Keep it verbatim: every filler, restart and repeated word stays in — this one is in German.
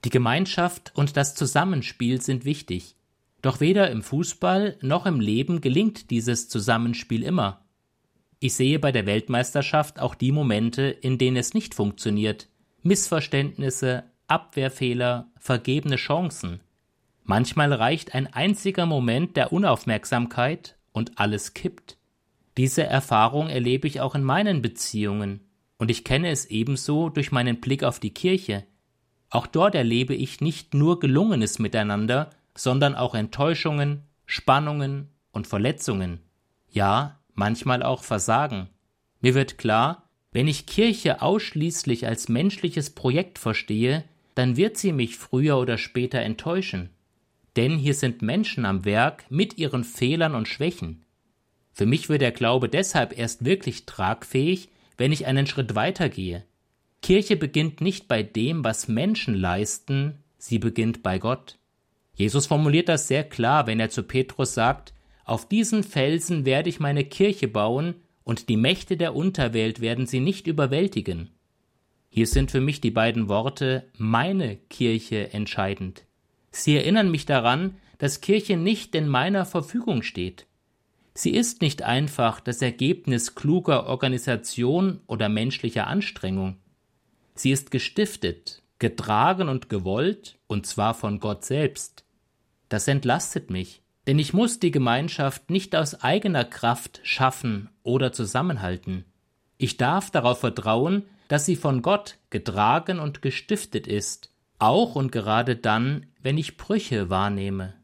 Die Gemeinschaft und das Zusammenspiel sind wichtig. Doch weder im Fußball noch im Leben gelingt dieses Zusammenspiel immer. Ich sehe bei der Weltmeisterschaft auch die Momente, in denen es nicht funktioniert. Missverständnisse, Abwehrfehler, vergebene Chancen. Manchmal reicht ein einziger Moment der Unaufmerksamkeit und alles kippt. Diese Erfahrung erlebe ich auch in meinen Beziehungen und ich kenne es ebenso durch meinen Blick auf die Kirche. Auch dort erlebe ich nicht nur gelungenes Miteinander, sondern auch Enttäuschungen, Spannungen und Verletzungen. Ja, manchmal auch Versagen. Mir wird klar, wenn ich Kirche ausschließlich als menschliches Projekt verstehe, dann wird sie mich früher oder später enttäuschen. Denn hier sind Menschen am Werk mit ihren Fehlern und Schwächen. Für mich wird der Glaube deshalb erst wirklich tragfähig, wenn ich einen Schritt weitergehe. Kirche beginnt nicht bei dem, was Menschen leisten, sie beginnt bei Gott. Jesus formuliert das sehr klar, wenn er zu Petrus sagt, auf diesen Felsen werde ich meine Kirche bauen und die Mächte der Unterwelt werden sie nicht überwältigen. Hier sind für mich die beiden Worte meine Kirche entscheidend. Sie erinnern mich daran, dass Kirche nicht in meiner Verfügung steht. Sie ist nicht einfach das Ergebnis kluger Organisation oder menschlicher Anstrengung. Sie ist gestiftet, getragen und gewollt, und zwar von Gott selbst. Das entlastet mich, denn ich muss die Gemeinschaft nicht aus eigener Kraft schaffen oder zusammenhalten. Ich darf darauf vertrauen, dass sie von Gott getragen und gestiftet ist, auch und gerade dann, wenn ich Brüche wahrnehme.